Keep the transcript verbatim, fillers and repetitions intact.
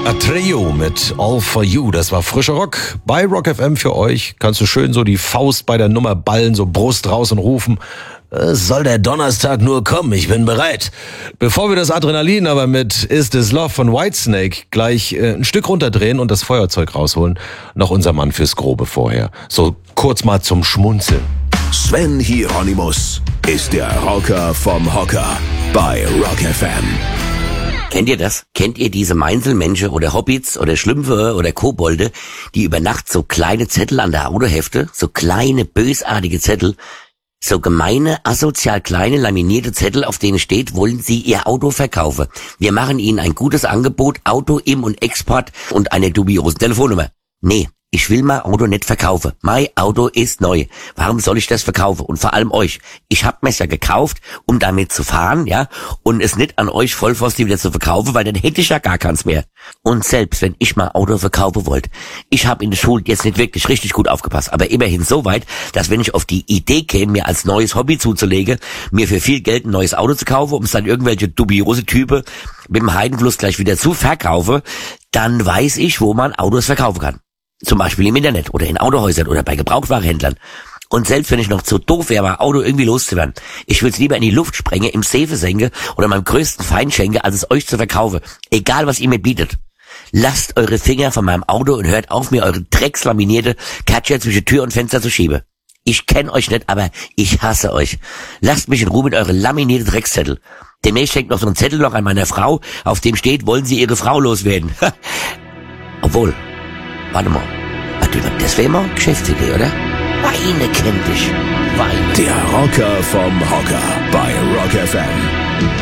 A Trio mit All For You, das war frischer Rock. Bei Rock F M für euch kannst du schön so die Faust bei der Nummer ballen, so Brust raus und rufen: Es soll der Donnerstag nur kommen, ich bin bereit. Bevor wir das Adrenalin aber mit Is This Love von Whitesnake gleich äh, ein Stück runterdrehen und das Feuerzeug rausholen, noch unser Mann fürs Grobe vorher. So kurz mal zum Schmunzeln. Sven Hieronymus ist der Rocker vom Hocker bei Rock F M. Kennt ihr das? Kennt ihr diese Meinselmenschen oder Hobbits oder Schlümpfe oder Kobolde, die über Nacht so kleine Zettel an der Autohefte, so kleine bösartige Zettel, so gemeine, asozial kleine, laminierte Zettel, auf denen steht, wollen Sie Ihr Auto verkaufen? Wir machen Ihnen ein gutes Angebot, Auto, Im- und Export und eine dubiose Telefonnummer. Nee. Ich will mein Auto nicht verkaufen. Mein Auto ist neu. Warum soll ich das verkaufen? Und vor allem euch. Ich hab mir's ja gekauft, um damit zu fahren, ja, und es nicht an euch Vollpfosten wieder zu verkaufen, weil dann hätte ich ja gar keins mehr. Und selbst wenn ich mein Auto verkaufen wollte, ich habe in der Schule jetzt nicht wirklich richtig gut aufgepasst, aber immerhin so weit, dass wenn ich auf die Idee käme, mir als neues Hobby zuzulegen, mir für viel Geld ein neues Auto zu kaufen, um es dann irgendwelche dubiose Typen mit dem Heidenfluss gleich wieder zu verkaufen, dann weiß ich, wo man Autos verkaufen kann. Zum Beispiel im Internet oder in Autohäusern oder bei Gebrauchtwarenhändlern. Und selbst wenn ich noch zu doof wäre, mein Auto irgendwie loszuwerden, ich würde es lieber in die Luft sprengen, im Safe senke oder meinem größten Feind schenke, als es euch zu verkaufen. Egal, was ihr mir bietet. Lasst eure Finger von meinem Auto und hört auf, mir eure dreckslaminierte Catcher zwischen Tür und Fenster zu schieben. Ich kenn euch nicht, aber ich hasse euch. Lasst mich in Ruhe mit eure laminierte Dreckszettel. Demnächst schenkt noch so ein Zettel noch an meiner Frau, auf dem steht, wollen Sie Ihre Frau loswerden. Obwohl... Warte mal. Das wäre mal eine Geschäftsidee, oder? Weine kennt dich. Weine. Der Rocker vom Hocker bei Rock F M.